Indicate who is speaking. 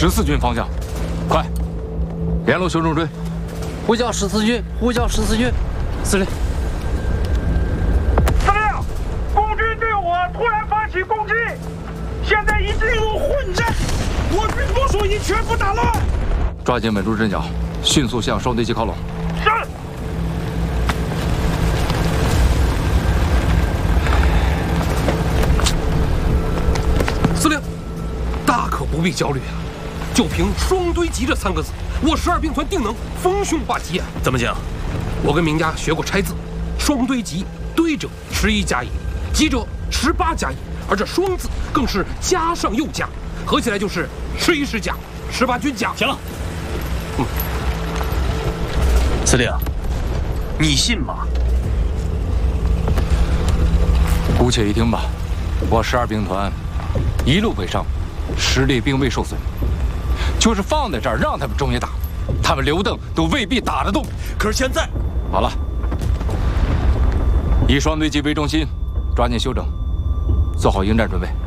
Speaker 1: 14军方向，快，联络修正队。
Speaker 2: 呼叫14军，呼叫14军。司令，
Speaker 3: 司令，共军对我突然发起攻击，现在已进入混战，我军部署已全部打乱。
Speaker 1: 抓紧稳住阵脚，迅速向双堆集靠拢。
Speaker 3: 是。
Speaker 4: 司令，大可不必焦虑啊！就凭双堆集这3个字，我12兵团定能逢凶化吉啊！怎么讲？我跟名家学过拆字，双堆集，堆者11加1，集者18加1，而这双字更是加上又加，合起来就是11师甲，18军甲。
Speaker 5: 行了，司令，你信吗？
Speaker 1: 姑且一听吧。我12兵团一路北上，实力并未受损。就是放在这儿让他们中野打，他们刘邓都未必打得动。
Speaker 5: 可是现在，
Speaker 1: 好了，以双堆集为中心，抓紧休整，做好迎战准备。